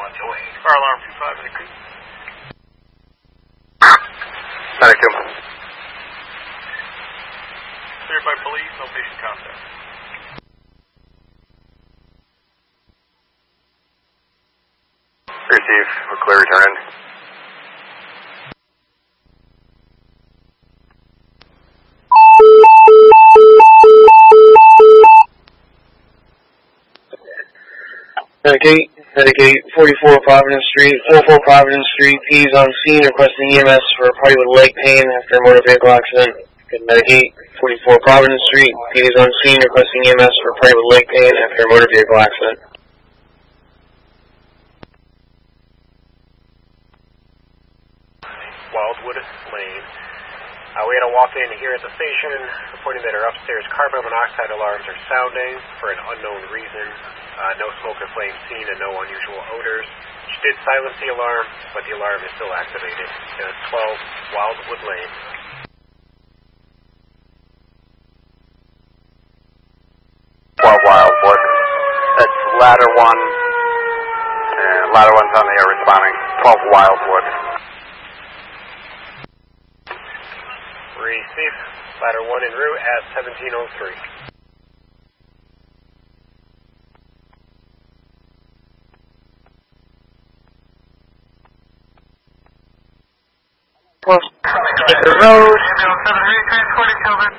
Fire alarm 25 in the creek. Medic 2. Cleared by police, no patient contact. Receive, we're clear, return in. Medic 44 Providence Street, 44 Providence Street, P's on scene requesting EMS for a party with leg pain after a motor vehicle accident. Medic 44 Providence Street, P's on scene requesting EMS for a party with leg pain after a motor vehicle accident. Wildwood Lane. We had a walk-in here at the station reporting that our upstairs carbon monoxide alarms are sounding for an unknown reason. No smoke or flame seen and no unusual odors. She did silence the alarm, but the alarm is still activated. 12 Wildwood Lane. Wildwood. That's ladder 1. And ladder 1's on the air responding. 12 Wildwood. Receive. Ladder 1 en route at 1703. The road. 7 Kelvin.